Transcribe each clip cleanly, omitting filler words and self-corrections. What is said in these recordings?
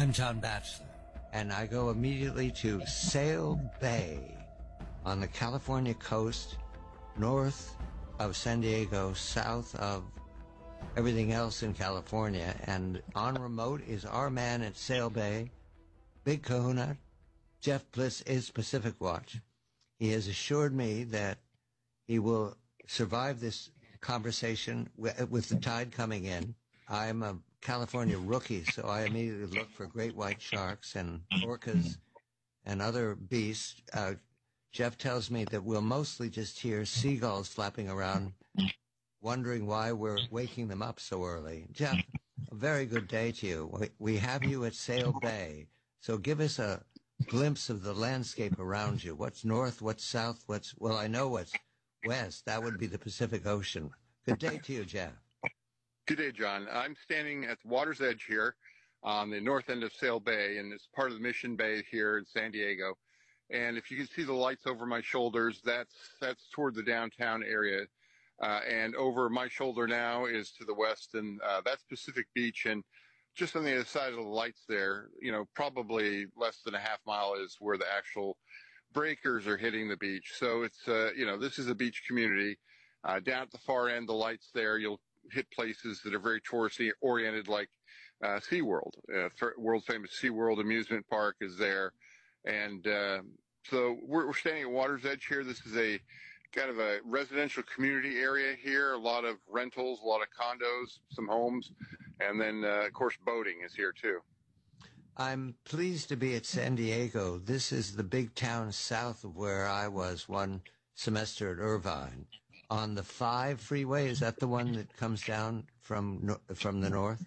I'm John Batchelor. And I go immediately to Sail Bay on the California coast, north of San Diego, south of everything else in California. And on remote is our man at Sail Bay, Big Kahuna. Jeff Bliss is Pacific Watch. He has assured me that he will survive this conversation with the tide coming in. I'm a California rookie, so I immediately look for great white sharks and orcas and other beasts. Jeff tells me that we'll mostly just hear seagulls flapping around, wondering why we're waking them up so early. Jeff, a very good day to you. We have you at Sail Bay, so give us a glimpse of the landscape around you. What's north, what's south, well, I know what's west. That would be the Pacific Ocean. Good day to you, Jeff. Good day, John. I'm standing at the water's edge here on the north end of Sail Bay, and it's part of the Mission Bay here in San Diego. And if you can see the lights over my shoulders, that's toward the downtown area. And over my shoulder now is to the west, and that's Pacific Beach. And just on the other side of the lights there, probably less than a half mile is where the actual breakers are hitting the beach. So it's, this is a beach community. Down at the far end, the lights there, you'll hit places that are very touristy oriented, like SeaWorld. World famous SeaWorld amusement park is there. And so we're standing at water's edge here. This is a kind of a residential community area here. A lot of rentals, a lot of condos, some homes. And then, of course, boating is here too. I'm pleased to be at San Diego. This is the big town south of where I was one semester at Irvine. On the 5 freeway, is that the one that comes down from the north?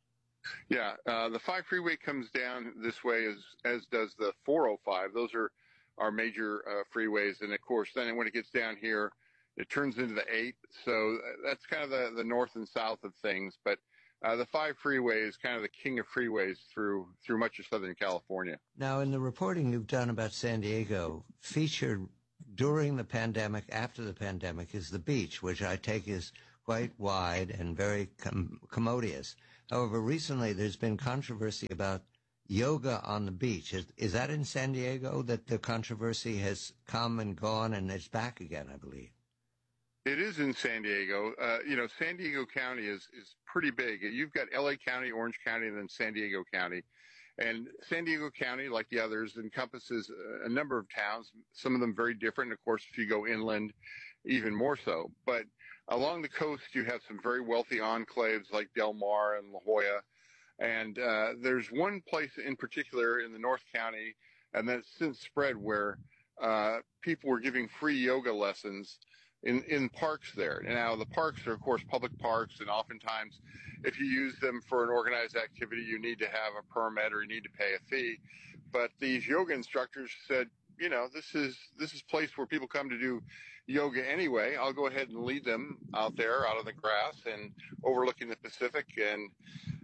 Yeah, the 5 freeway comes down this way as does the 405. Those are our major freeways. And, of course, then when it gets down here, it turns into the 8. So that's kind of the north and south of things. But the 5 freeway is kind of the king of freeways through much of Southern California. Now, in the reporting you've done about San Diego, featured during the pandemic, after the pandemic, is the beach, which I take is quite wide and very commodious. However, recently there's been controversy about yoga on the beach. Is that in San Diego that the controversy has come and gone and it's back again, I believe? It is in San Diego. San Diego County is pretty big. You've got LA County, Orange County, and then San Diego County. And San Diego County, like the others, encompasses a number of towns, some of them very different. Of course, if you go inland, even more so. But along the coast, you have some very wealthy enclaves like Del Mar and La Jolla. And there's one place in particular in the North County, and that's since spread, where people were giving free yoga lessons in parks there. Now, the parks are, of course, public parks, and oftentimes if you use them for an organized activity, you need to have a permit or you need to pay a fee. But these yoga instructors said, this is a place where people come to do yoga anyway. I'll go ahead and lead them out there, out of the grass and overlooking the Pacific. And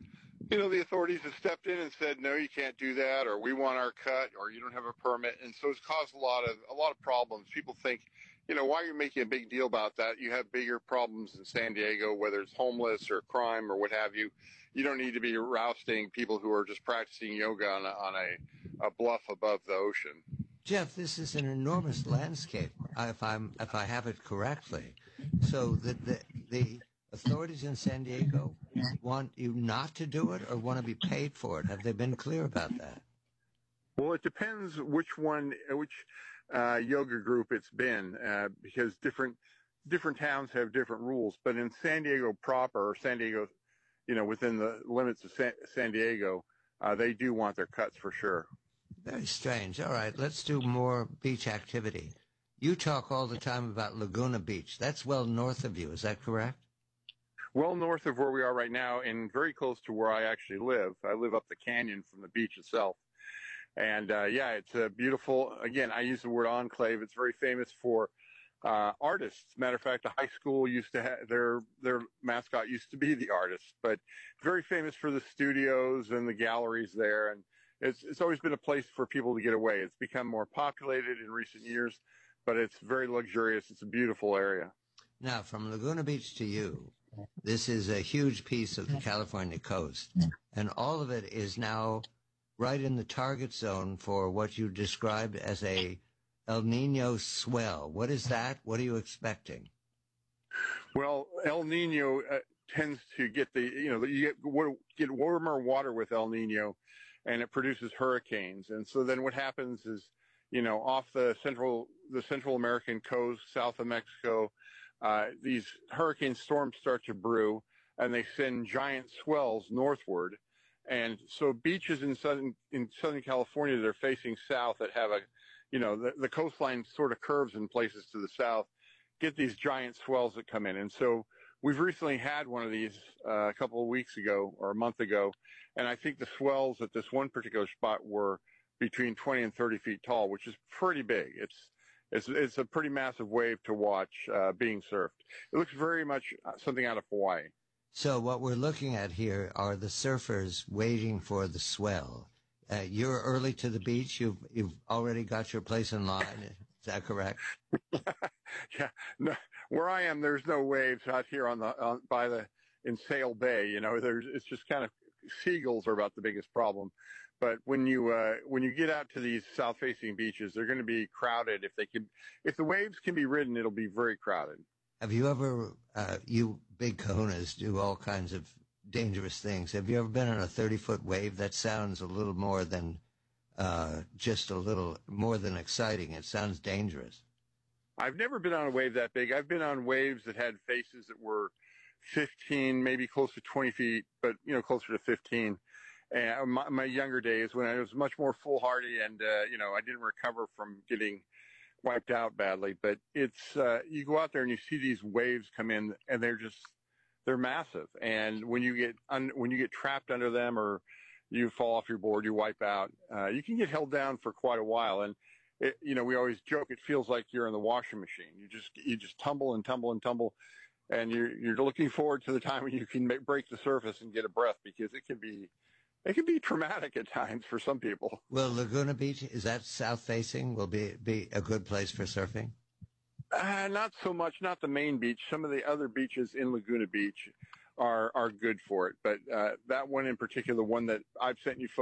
the authorities have stepped in and said, no, you can't do that, or we want our cut, or you don't have a permit. And so it's caused a lot of problems. People think, why are you making a big deal about that? You have bigger problems in San Diego, whether it's homeless or crime or what have you. You don't need to be rousting people who are just practicing yoga on a bluff above the ocean. Jeff, this is an enormous landscape, if I have it correctly. So the authorities in San Diego want you not to do it or want to be paid for it? Have they been clear about that? Well, it depends which yoga group it's been, because different towns have different rules. But in San Diego proper, or San Diego, within the limits of San Diego, they do want their cuts for sure. Very strange. All right, let's do more beach activity. You talk all the time about Laguna Beach. That's well north of you. Is that correct? Well north of where we are right now, and very close to where I actually live. I live up the canyon from the beach itself. And, it's beautiful. Again, I use the word enclave. It's very famous for artists. Matter of fact, the high school used to have their mascot used to be the artist, but very famous for the studios and the galleries there. And it's always been a place for people to get away. It's become more populated in recent years, but it's very luxurious. It's a beautiful area. Now, from Laguna Beach to you, this is a huge piece of the California coast, and all of it is now right in the target zone for what you described as a El Nino swell. What is that? What are you expecting? Well, El Nino tends to get you get warmer water with El Nino, and it produces hurricanes. And so then what happens is, off the Central American coast, south of Mexico, these hurricane storms start to brew, and they send giant swells northward. And so beaches in Southern California that are facing south that have the coastline sort of curves in places to the south, get these giant swells that come in. And so we've recently had one of these a couple of weeks ago or a month ago, and I think the swells at this one particular spot were between 20 and 30 feet tall, which is pretty big. It's a pretty massive wave to watch being surfed. It looks very much something out of Hawaii. So what we're looking at here are the surfers waiting for the swell. You're early to the beach. You've already got your place in line. Is that correct? Yeah. No, where I am, there's no waves out here in Sail Bay. It's just kind of seagulls are about the biggest problem. But when you get out to these south-facing beaches, they're going to be crowded. If the waves can be ridden, it'll be very crowded. Have you ever, you big kahunas do all kinds of dangerous things. Have you ever been on a 30-foot wave? That sounds a little more than just a little more than exciting. It sounds dangerous. I've never been on a wave that big. I've been on waves that had faces that were 15, maybe close to 20 feet, but closer to 15. And my younger days when I was much more foolhardy and I didn't recover from getting wiped out badly. But it's you go out there and you see these waves come in, and they're massive. And when you get trapped under them or you fall off your board, you wipe out. You can get held down for quite a while. And we always joke it feels like you're in the washing machine. You just tumble and tumble and tumble, and you're looking forward to the time when you can break the surface and get a breath, because it can be traumatic at times for some people. Well, Laguna Beach, is that south facing? Will be a good place for surfing? Not so much, not the main beach. Some of the other beaches in Laguna Beach are good for it, but that one in particular, one that I've sent you photos